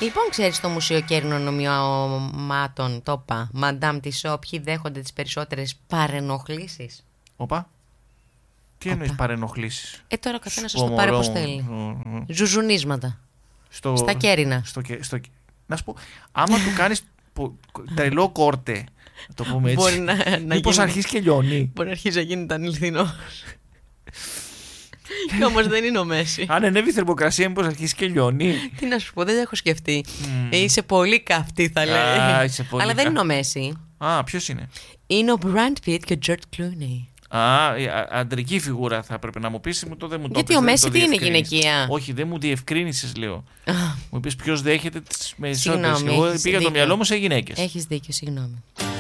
Λοιπόν, ξέρεις, στο Μουσείο Κέρνων Ομοιωμάτων, το είπα, Μαντάμ Τισό, ποιοι δέχονται τις περισσότερες παρενοχλήσεις? Οπα. Τι εννοείς παρενοχλήσεις? Τώρα ο καθένας σας το πάρει όπως θέλει. Ζουζουνίσματα. Στα κέρινα. Να σου πω, άμα του κάνεις τρελό κόρτε, να το πούμε έτσι, μήπως αρχίσει και λιώνει. Μπορεί να αρχίσει να γίνεται ανηλθινός. Και όμως δεν είναι ο Μέση. Αν ανέβει η θερμοκρασία, μήπως αρχίσει και λιώνει. Τι να σου πω, δεν το έχω σκεφτεί. Είσαι πολύ καυτή, θα λέει. Αλλά δεν είναι ο Μέση. Ποιος είναι? Είναι ο Brad Pitt και ο George Clooney. Αντρική φιγούρα θα πρέπει να μου πεις, δεν μου το Γιατί πες, ο Μέση τι είναι, γυναικεία? Όχι, δεν μου διευκρίνησες, λέω. Μου είπες ποιος δέχεται τις περισσότερες. Συγγνώμη, Εγώ πήγα το μυαλό μου σε γυναίκες. Έχεις δίκιο, συγγνώμη.